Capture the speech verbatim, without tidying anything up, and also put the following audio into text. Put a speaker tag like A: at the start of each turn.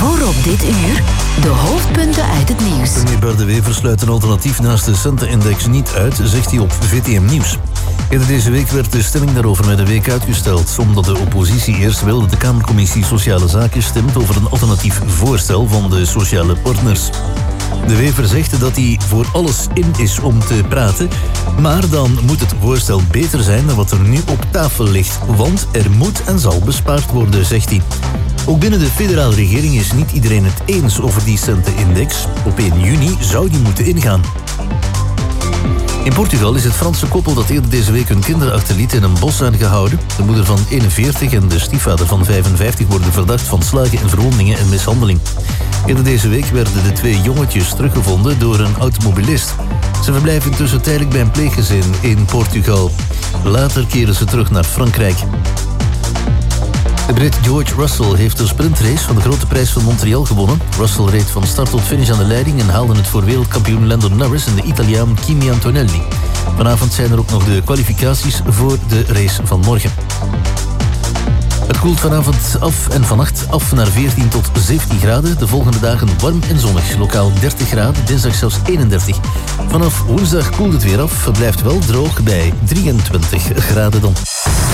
A: Voorop dit uur, de hoofdpunten uit het nieuws.
B: Premier Bart De Wever sluit een alternatief naast de Centen-index niet uit, zegt hij op V T M Nieuws. Eerder deze week werd de stemming daarover met een week uitgesteld, omdat de oppositie eerst wil dat de Kamercommissie Sociale Zaken stemt over een alternatief voorstel van de sociale partners. De Wever zegt dat hij voor alles in is om te praten, maar dan moet het voorstel beter zijn dan wat er nu op tafel ligt, want er moet en zal bespaard worden, zegt hij. Ook binnen de federale regering is niet iedereen het eens over die Centen-index. Op één juni zou die moeten ingaan. In Portugal is het Franse koppel dat eerder deze week hun kinderen achterliet in een bos aangehouden. De moeder van eenenveertig en de stiefvader van vijfenvijftig worden verdacht van slagen en verwondingen en mishandeling. Eerder deze week werden de twee jongetjes teruggevonden door een automobilist. Ze verblijven intussen tijdelijk bij een pleeggezin in Portugal. Later keren ze terug naar Frankrijk. De Brit George Russell heeft de sprintrace van de Grote Prijs van Montreal gewonnen. Russell reed van start tot finish aan de leiding en haalde het voor wereldkampioen Lando Norris en de Italiaan Kimi Antonelli. Vanavond zijn er ook nog de kwalificaties voor de race van morgen. Het koelt vanavond af en vannacht af naar veertien tot zeventien graden. De volgende dagen warm en zonnig. Lokaal dertig graden, dinsdag zelfs eenendertig. Vanaf woensdag koelt het weer af. Het blijft wel droog bij drieëntwintig graden dan.